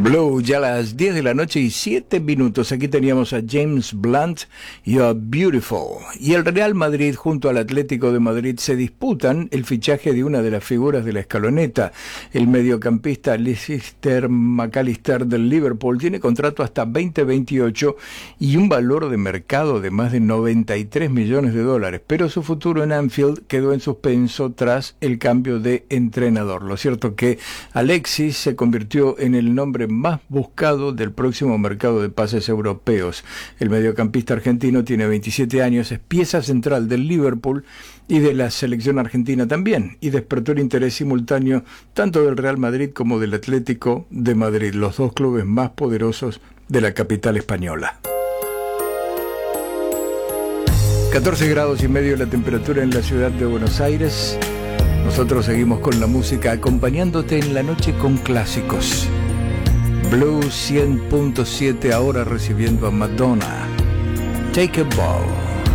Blue, ya a las 10 de la noche y 7 minutos. Aquí teníamos a James Blunt, You're Beautiful. Y el Real Madrid junto al Atlético de Madrid se disputan el fichaje de una de las figuras de la escaloneta. El mediocampista Leicester McAllister del Liverpool tiene contrato hasta 2028 y un valor de mercado de más de 93 millones de dólares. Pero su futuro en Anfield quedó en suspenso tras el cambio de entrenador. Lo cierto que Alexis se convirtió en el nombre más buscado del próximo mercado de pases europeos. El mediocampista argentino tiene 27 años, es pieza central del Liverpool y de la selección argentina también, y despertó el interés simultáneo tanto del Real Madrid como del Atlético de Madrid, los dos clubes más poderosos de la capital española. 14 grados y medio la temperatura en la ciudad de Buenos Aires. Nosotros seguimos con la música, acompañándote en la noche con clásicos. Blue 100.7 ahora recibiendo a Madonna. Take a Bow.